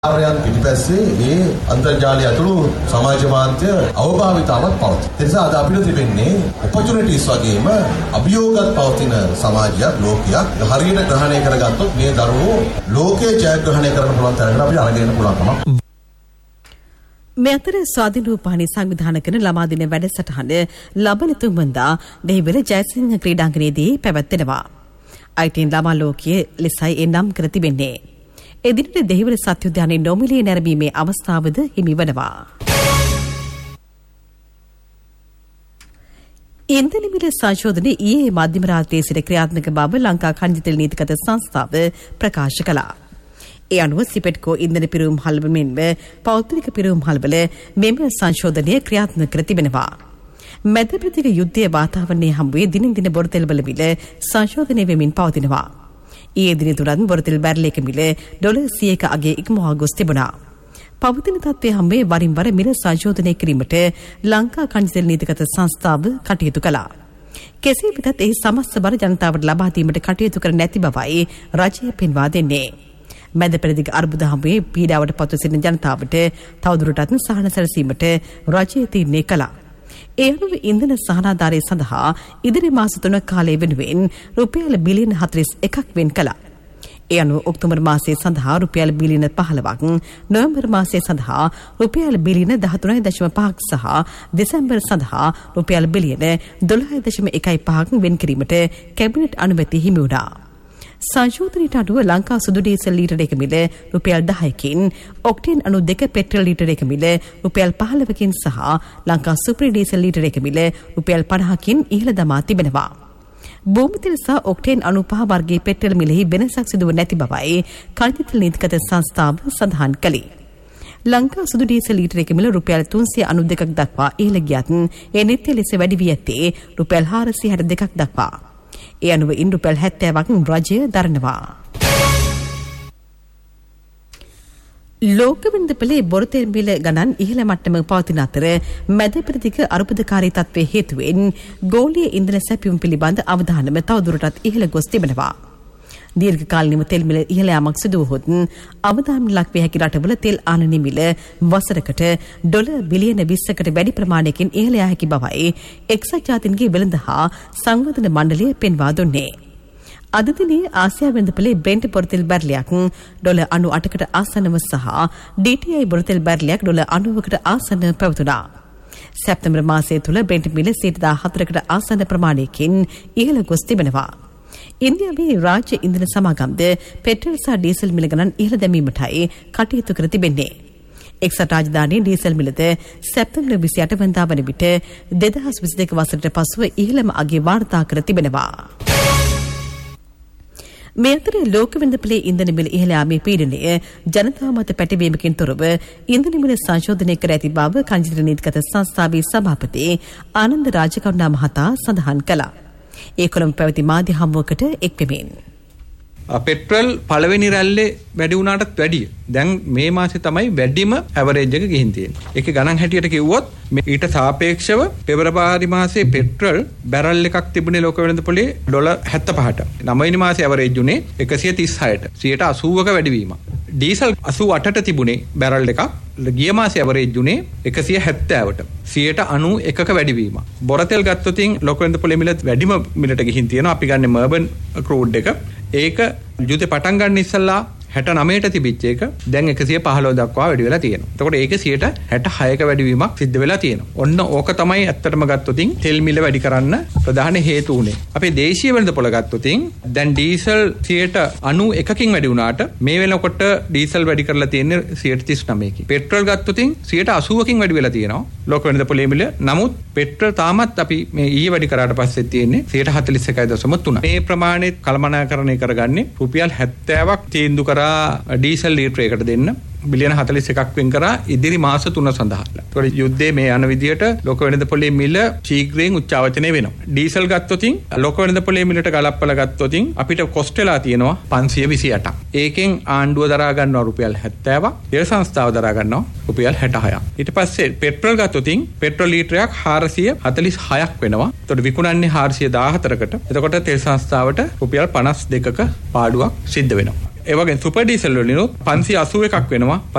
ආරයන් පිටිපස්සේ මේ අන්තර්ජාලය ඇතුළු සමාජ මාධ්‍ය අවභාවිතාවක් පවතී. ඒ නිසා අද අපිට තිබෙන්නේ ඔපචුනිටිස් වගේම අභියෝගත් පවතින සමාජයක් ලෝකයක් හරියට ග්‍රහණය කරගත්තොත් මේ දරුවෝ ලෝකයේ ජයග්‍රහණය කරන්න පුළුවන් තරමට අපිට අරගෙන යන්න පුළුවන්කමක්. මේ අතර ස්වාධීනෝපානි සංවිධානය කරන ළමා දින වැඩසටහන ලබන තුන්වන්දා දෙහිවල ජයසිංහ ක්‍රීඩාංගණයේදී පැවැත්වෙනවා. අයිටීන් ළමා ලෝකයේ ලෙසයි එනම් කර තිබෙන්නේ. එදිනට දෙහිවල සත්‍යෝද්‍යානයේ නොමිලේ නැරඹීමේ අවස්ථාවද හිමි වනවා. ඉන්ධන මිල සංශෝධනයේ ඊයේ මධ්‍යම රාත්‍රියේ සිට ක්‍රියාත්මක බව ලංකා ඛනිජ තෙල් නීතිගත සංස්ථාව ප්‍රකාශ කළා. ඒ අනුව සිපෙට්කෝ ඉන්ධන පිරවුම් හල්ව මෙන්ම පෞද්ගලික පිරවුම් හල්වල මෙම සංශෝධනය ක්‍රියාත්මක කර තිබෙනවා. මැදප්‍රතික යුද්ධයේ වාතාවරණයේ හමුවේ දිනින් දින බොරතෙල් වල මිල සංශෝධනය වෙමින් පවතිනවා. ඊයේ දින තුරන් බොරතෙල් බැරලයක මිල ඩොලර් 100ක අගය ඉක්මවා ගොස් තිබුණා. පවතින තත්ත්වයේ හමුවේ වරින් වර මිල සංශෝධනය කිරීමට ලංකා ඛනිජ තෙල් නීතිගත සංස්ථාව කටයුතු කළා. කෙසේ වෙතත් එහි සමස්ත බර ජනතාවට ලබා දීමට කටයුතු කර නැති බවයි රජය පෙන්වා දෙන්නේ. මැද පෙරදිග අර්බුද හමුවේ පීඩාවට පත්ව සිටින ජනතාවට තවදුරටත් සහන සැලසීමට රජය තීරණය කළා. ඒ අනුව ඉන්ධන සහනාධාරය සඳහා ඉදිරි මාස 3 කාලය වෙනුවෙන් රුපියල් බිලියන 41ක් වෙන් කළා. ඒ අනුව ඔක්තෝබර් මාසයේ සඳහා රුපියල් බිලියන 15ක්, නොවැම්බර් මාසයේ සඳහා රුපියල් බිලියන 13.5ක් සහ දෙසැම්බර් සඳහා රුපියල් බිලියන 12.15ක් වෙන් කිරීමට කැබිනට් අනුමැතිය හිමි වුණා. සංශෝධනයට අනුව ලංකා සුදු ඩීසල් ලීටරයක මිල රුපියල් 10කින්, ඔක්ටේන් 92 පෙට්‍රල් ලීටරයක මිල රුපියල් 15කින් සහ ලංකා සුප්‍රි ඩීසල් ලීටරයක මිල රුපියල් 50කින් ඉහළ දමා තිබෙනවා. භූමිතෙල් සහ ඔක්ටේන් 95 වර්ගයේ පෙට්‍රල් මිලෙහි වෙනසක් සිදුව නැති බවයි ඛනිජ තෙල් නීතිගත සංස්ථාව සඳහන් කළේ. ලංකා සුදු ඩීසල් ලීටරයක මිල රුපියල් 392ක් දක්වා ඉහළ ගියත් ඒ නිත්‍ය ලෙස වැඩි වී ඇත්තේ රුපියල් 462ක් දක්වා. ඒ අනුව ඉන් රුපියල් 70ක් රජය දරනවා. ලෝක වෙළඳපොලේ බොරතෙල් මිල ගණන් ඉහළ මට්ටමක පවතින අතර මැද පෙරදිග අර්බුදකාරී තත්ත්වයේ හේතුවෙන් ගෝලීය ඉන්ධන සැපයුම් පිළිබඳ අවධානම තවදුරටත් ඉහළ ගොස් තිබෙනවා. දීර්ඝකාලීනව තෙල් මිල ඉහළ යාමක් සිදු වුවහොත් අවධානය ලක් විය හැකි රටවල තෙල් ආනයන මිල වසරකට ඩොලර් බිලියන 20කට වැඩි ප්‍රමාණයකින් ඉහළ යා හැකි බවයි එක්සත් ජාතීන්ගේ වෙළඳ හා සංවර්ධන මණ්ඩලය පෙන්වා දුන්නේ. අද දිනේ ආසියා වෙළඳපොලේ බ්‍රෙන්ට් බොරතෙල් බැරලයක් ඩොලර් 98කට ආසන්නව සහ DTI බොරතෙල් බැරලයක් ඩොලර් 90කට ආසන්නව පැවතුණා. සැප්තැම්බර් මාසය තුල බ්‍රෙන්ට් මිල 14කට ආසන්න ප්‍රමාණයකින් ඉහළ ගොස් තිබෙනවා. ඉන්දියාවේ රාජ්‍ය ඉන්ධන සමාගම්ද පෙට්‍රල් සහ ඩීසල් මිල ගණන් ඉහළ දැමීමටයි කටයුතු කර තිබෙන්නේ. එක්සත් රාජධානියේ ඩීසල් මිලද සැප්තැම්බර් 28 වෙනිදා වන විට 2022 වසරට පසුව ඉහළම අගය වාර්තා කර තිබෙනවා. මේ අතර ලෝක වෙළඳපොලේ ඉන්ධන මිල ඉහළ යාමේ පීඩනය ජනතාව මත පැටවීමකින් තොරව ඉන්ධන මිල සංශෝධනය කර ඇති බව ඛනිජ තෙල් නීතිගත සංස්ථාවේ සභාපති ආනන්ද රාජකරුණා මහතා සඳහන් කළා. ඒ කොළඹ පැවති මාධ්‍ය හමුවකට එක්වෙමින් පෙට්‍රල් පළවෙනි රැල්ලේ වැඩි වුණාටත් වැඩිය. දැන් මේ මාසේ තමයි වැඩිම ඇවරේජ් එක ගිහින් තියෙන්නේ. ඒකේ ගණන් හැටියට කිව්වොත් ඊට සාපේක්ෂව පෙබරවාරි මාසේ පෙට්‍රල් බැරල් එකක් තිබුණේ ලෝක වෙළඳපොලේ ඩොලර් 75ට. 9 වෙනි මාසේ ඇවරේජ් උනේ 136ට. 80%ක වැඩිවීමක්. ඩීසල් 88ට තිබුණේ බැරල් එකක්. ගිය මාසේ ඇවරේජ් උනේ 170ට. 91ක වැඩිවීමක්. බොරතෙල් ගත්තොතින් ලෝක වෙළඳපොලේ මිල වැඩිම මිලට ගිහින් තියෙනවා. අපි ගන්නේ මර්බන් ක්‍රූඩ් එක. ඒක යුද්ධේ පටන් ගන්න ඉස්සෙල්ලා 69ට තිබිච්ච එක දැන් 115 දක්වා වැඩි වෙලා තියෙනවා. එතකොට ඒක 66ක වැඩිවීමක් සිද්ධ වෙලා තියෙනවා. ඔන්න ඕක තමයි ඇත්තටම ගත්තොතින් තෙල් මිල වැඩි කරන්න ප්‍රධාන හේතු උනේ. අපේ දේශීය වෙළඳපොළ ගත්තොතින් දැන් ඩීසල් 91කින් වැඩි වුණාට මේ වෙනකොට ඩීසල් වැඩි කරලා තියෙන්නේ 39කින්. පෙට්‍රල් ගත්තොතින් 80කින් වැඩි වෙලා තියෙනවා. ලෝක වෙළඳපොළේ මිල. නමුත් පෙට්‍රල් තාමත් අපි මේ ඊයේ වැඩි කරාට පස්සේ තියෙන්නේ 41.3. මේ ප්‍රමාණය කළමනාකරණය කරගන්නේ රුපියල් 70ක් තීන්දුව කරා ඩීසල් ලීටරයකට දෙන්න බිලියන 41ක් වෙන් කරා ඉදිරි මාස 3 සඳහා. ඒකට යුද්ධයේ මේ යන විදියට ලෝක වෙළඳපොලේ මිල ශීඝ්‍රයෙන් උච්චාවචනය වෙනවා. ඩීසල් ගත්තොතින් ලෝක වෙළඳපොලේ මිලට ගලප්පලා ගත්තොතින් අපිට කොස්ට් වෙලා තියෙනවා 528ක්. ඒකෙන් ආණ්ඩුව දරා ගන්නවා රුපියල් 70ක්, තෙල් සංස්ථාව දරා ගන්නවා රුපියල් 66ක්. ඊට පස්සේ පෙට්‍රල් ගත්තොතින් පෙට්‍රල් ලීටරයක් 446ක් වෙනවා. ඒකට විකුණන්නේ 414කට. එතකොට තෙල් සංස්ථාවට රුපියල් 52ක පාඩුවක් සිද්ධ වෙනවා. ඒ වගේ සුපර් ඩීසල් වලිනුත් 581ක් වෙනවා.